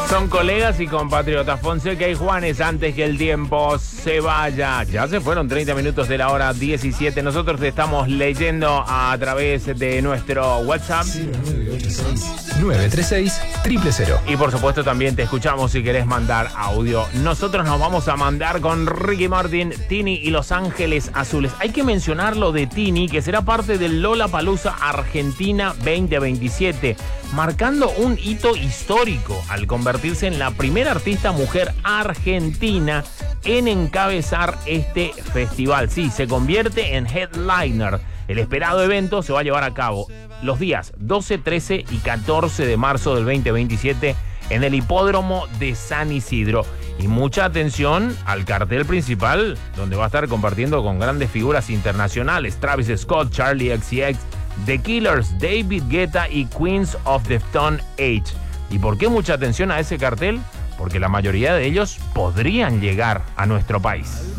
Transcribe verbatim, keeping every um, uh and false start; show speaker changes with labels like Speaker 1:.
Speaker 1: Son colegas y compatriotas. Fonseca y Juanes, antes que el tiempo se vaya. Ya se fueron treinta minutos de la hora diecisiete. Nosotros te estamos leyendo a través de nuestro WhatsApp.
Speaker 2: nueve tres seis, cero cero cero.
Speaker 1: Y por supuesto también te escuchamos si querés mandar audio. Nosotros nos vamos a mandar con Ricky Martin, Tini y Los Ángeles Azules. Hay que mencionar lo de Tini, que será parte del Lollapalooza Argentina veinte veintisiete, marcando un hito histórico al convertirse en la primera artista mujer argentina en encabezar este festival. Sí, se convierte en headliner. El esperado evento se va a llevar a cabo los días doce, trece y catorce de marzo del veinte veintisiete en el hipódromo de San Isidro. Y mucha atención al cartel principal, donde va a estar compartiendo con grandes figuras internacionales: Travis Scott, Charlie X C X, The Killers, David Guetta y Queens of the Stone Age. ¿Y por qué mucha atención a ese cartel? Porque la mayoría de ellos podrían llegar a nuestro país.